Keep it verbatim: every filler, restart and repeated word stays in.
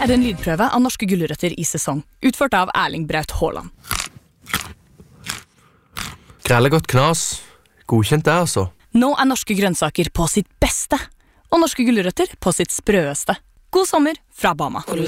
er en lydprøve av norske gulrøtter i sesong, utført av Erling Braut Haaland. Grellegodt knas. Godkjent det, altså. Nå er norske grønnsaker på sitt beste, og norske gulrøtter på sitt sprøeste. God sommer fra Bama.